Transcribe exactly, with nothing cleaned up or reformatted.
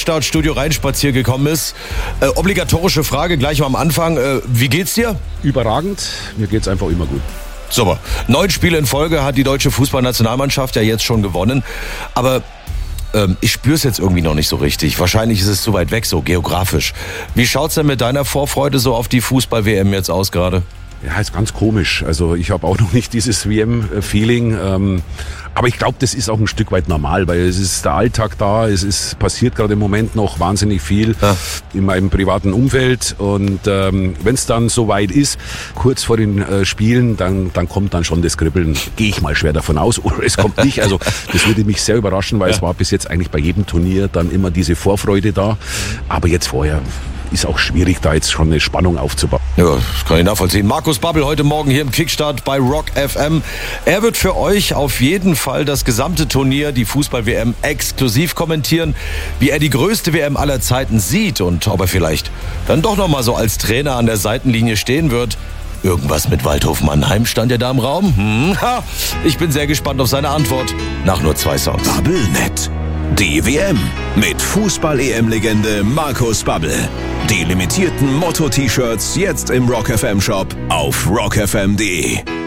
Kickstart-Studio reinspaziert gekommen ist. Äh, obligatorische Frage gleich mal am Anfang. Äh, wie geht's dir? Überragend. Mir geht's einfach immer gut. Super. Neun Spiele in Folge hat die deutsche Fußballnationalmannschaft ja jetzt schon gewonnen. Aber ähm, ich spüre es jetzt irgendwie noch nicht so richtig. Wahrscheinlich ist es zu weit weg, so geografisch. Wie schaut's denn mit deiner Vorfreude so auf die Fußball-W M jetzt aus gerade? Ja, ist ganz komisch. Also ich habe auch noch nicht dieses W M-Feeling. Ähm, aber ich glaube, das ist auch ein Stück weit normal, weil es ist der Alltag da. Es ist passiert gerade im Moment noch wahnsinnig viel ja. in meinem privaten Umfeld. Und ähm, wenn es dann soweit ist, kurz vor den äh, Spielen, dann, dann kommt dann schon das Kribbeln. Gehe ich mal schwer davon aus. Oder es kommt nicht. Also das würde mich sehr überraschen, weil ja. es war bis jetzt eigentlich bei jedem Turnier dann immer diese Vorfreude da. Aber jetzt vorher ist auch schwierig, da jetzt schon eine Spannung aufzubauen. Ja, das kann ich nachvollziehen. Markus Babbel heute Morgen hier im Kickstart bei Rock F M. Er wird für euch auf jeden Fall das gesamte Turnier, die Fußball-W M, exklusiv kommentieren, wie er die größte W M aller Zeiten sieht und ob er vielleicht dann doch nochmal so als Trainer an der Seitenlinie stehen wird. Irgendwas mit Waldhof Mannheim stand ja da im Raum? Hm, ha, ich bin sehr gespannt auf seine Antwort nach nur zwei Songs. Babbelnet. Die W M mit Fußball-E M-Legende Markus Babbel. Die limitierten Motto-T-Shirts jetzt im Rock F M Shop auf rock f m punkt d e.